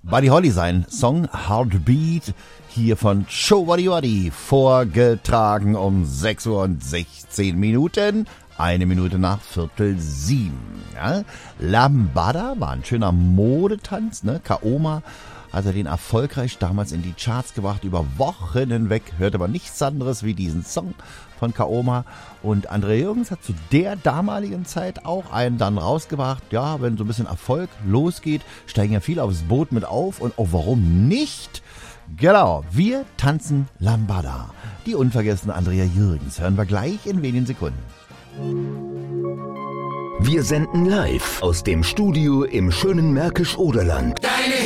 Buddy Holly sein Song Heartbeat hier von Show Waddy Waddy, vorgetragen um 6:16 Uhr, 1 Minute nach 6:45. Ja? Lambada war ein schöner Modetanz, ne? Kaoma hat er den erfolgreich damals in die Charts gebracht, über Wochen hinweg, hörte man nichts anderes wie diesen Song von Kaoma. Und André Jürgens hat zu der damaligen Zeit auch einen dann rausgebracht. Ja, wenn so ein bisschen Erfolg losgeht, steigen ja viele aufs Boot mit auf. Und oh, warum nicht? Genau, wir tanzen Lambada. Die unvergessene Andrea Jürgens hören wir gleich in wenigen Sekunden. Wir senden live aus dem Studio im schönen Märkisch-Oderland.